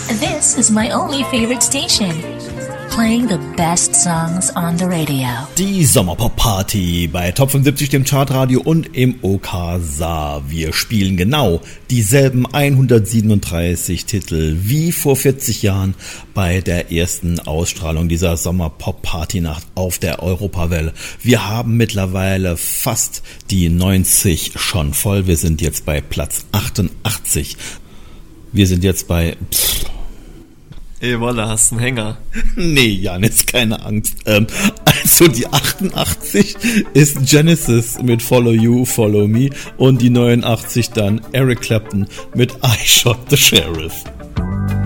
This is my only favorite station. Playing the best songs on the radio. Die Sommerpop-Party bei Top 75, dem Chartradio und im OK Saar. Wir spielen genau dieselben 137 Titel wie vor 40 Jahren bei der ersten Ausstrahlung dieser Sommerpop-Party-Nacht auf der Europawelle. Wir haben mittlerweile fast die 90 schon voll. Wir sind jetzt bei Platz 88. Wir sind jetzt bei... Ey, Wolle, hast einen Hänger? Nee, Janis, keine Angst. Also die 88 ist Genesis mit Follow You, Follow Me und die 89 dann Eric Clapton mit I Shot the Sheriff.